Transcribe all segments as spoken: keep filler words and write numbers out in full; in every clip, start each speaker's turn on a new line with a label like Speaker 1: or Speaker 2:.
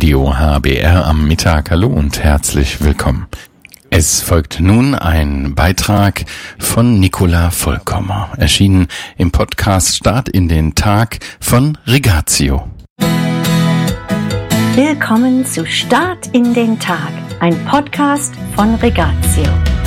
Speaker 1: Radio H B R am Mittag. Hallo und herzlich willkommen. Es folgt nun ein Beitrag von Nicola Vollkommer, erschienen im Podcast Start in den Tag von Rigatio.
Speaker 2: Willkommen zu Start in den Tag, ein Podcast von Rigatio.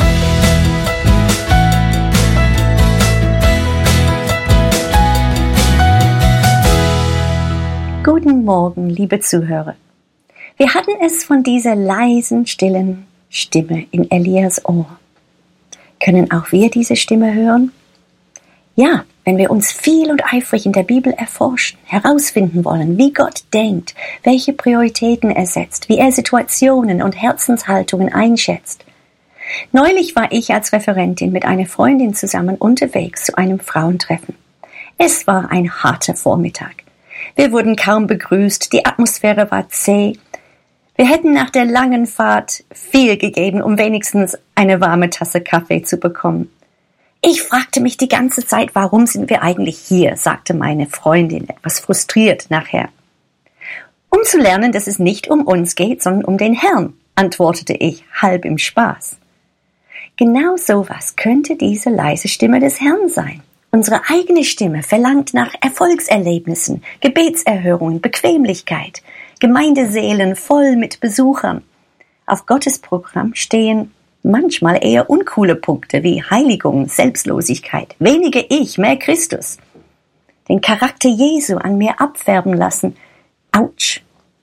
Speaker 2: Guten Morgen, liebe Zuhörer. Wir hatten es von dieser leisen, stillen Stimme in Elias Ohr. Können auch wir diese Stimme hören? Ja, wenn wir uns viel und eifrig in der Bibel erforschen, herausfinden wollen, wie Gott denkt, welche Prioritäten er setzt, wie er Situationen und Herzenshaltungen einschätzt. Neulich war ich als Referentin mit einer Freundin zusammen unterwegs zu einem Frauentreffen. Es war ein harter Vormittag. Wir wurden kaum begrüßt, die Atmosphäre war zäh. Wir hätten nach der langen Fahrt viel gegeben, um wenigstens eine warme Tasse Kaffee zu bekommen. Ich fragte mich die ganze Zeit, warum sind wir eigentlich hier, sagte meine Freundin etwas frustriert nachher. Um zu lernen, dass es nicht um uns geht, sondern um den Herrn, antwortete ich, halb im Spaß. Genau sowas könnte diese leise Stimme des Herrn sein. Unsere eigene Stimme verlangt nach Erfolgserlebnissen, Gebetserhörungen, Bequemlichkeit, Gemeindesälen voll mit Besuchern. Auf Gottes Programm stehen manchmal eher uncoole Punkte wie Heiligung, Selbstlosigkeit, weniger Ich, mehr Christus. Den Charakter Jesu an mir abfärben lassen. Autsch!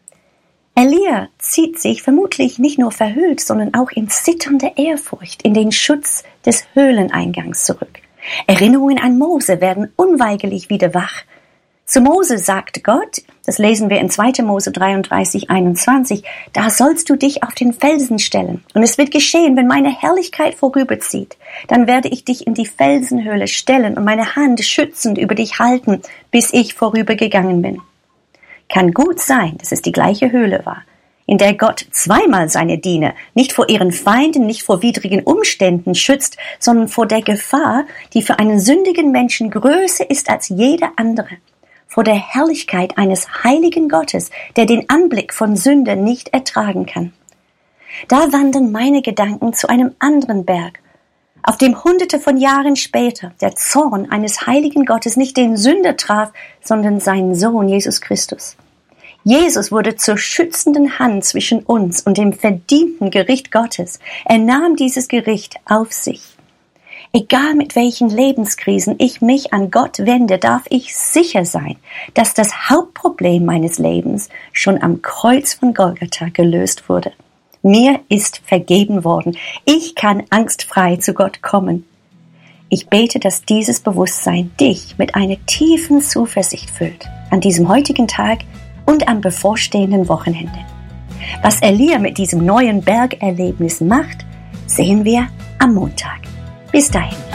Speaker 2: Elia zieht sich vermutlich nicht nur verhüllt, sondern auch in zitternder Ehrfurcht in den Schutz des Höhleneingangs zurück. Erinnerungen an Mose werden unweigerlich wieder wach. Zu Mose sagt Gott, das lesen wir in zweiter Mose dreiunddreißig, einundzwanzig, da sollst du dich auf den Felsen stellen. Und es wird geschehen, wenn meine Herrlichkeit vorüberzieht, dann werde ich dich in die Felsenhöhle stellen und meine Hand schützend über dich halten, bis ich vorübergegangen bin. Kann gut sein, dass es die gleiche Höhle war, in der Gott zweimal seine Diener nicht vor ihren Feinden, nicht vor widrigen Umständen schützt, sondern vor der Gefahr, die für einen sündigen Menschen größer ist als jede andere, vor der Herrlichkeit eines heiligen Gottes, der den Anblick von Sünde nicht ertragen kann. Da wandern meine Gedanken zu einem anderen Berg, auf dem Hunderte von Jahren später der Zorn eines heiligen Gottes nicht den Sünder traf, sondern seinen Sohn Jesus Christus. Jesus wurde zur schützenden Hand zwischen uns und dem verdienten Gericht Gottes. Er nahm dieses Gericht auf sich. Egal mit welchen Lebenskrisen ich mich an Gott wende, darf ich sicher sein, dass das Hauptproblem meines Lebens schon am Kreuz von Golgatha gelöst wurde. Mir ist vergeben worden. Ich kann angstfrei zu Gott kommen. Ich bete, dass dieses Bewusstsein dich mit einer tiefen Zuversicht füllt an diesem heutigen Tag und am bevorstehenden Wochenende. Was Elia mit diesem neuen Bergerlebnis macht, sehen wir am Montag. Bis dahin.